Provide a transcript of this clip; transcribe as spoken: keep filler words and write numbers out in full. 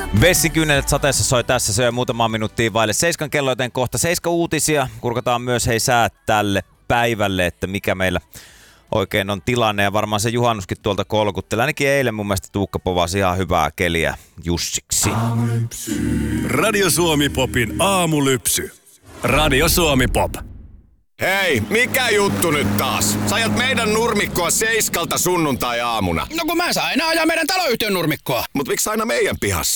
Vessikynnelet sateessa soi tässä, se on muutama minuuttia vaille seiskan kello, joten kohta seiska uutisia. Kurkataan myös hei säät tälle päivälle, että mikä meillä oikein on tilanne. Ja varmaan se juhannuskin tuolta kolkuttelee. Ainakin eilen mun mielestä Tuukka povasi ihan hyvää keliä Jussiksi. Radio Suomi Popin aamulypsy. Radio Suomi Pop. Hei, mikä juttu nyt taas? Sä ajat meidän nurmikkoa seiskalta sunnuntai-aamuna. No kun mä saan aina ajaa meidän taloyhtiön nurmikkoa. Mut miksi aina meidän pihassa?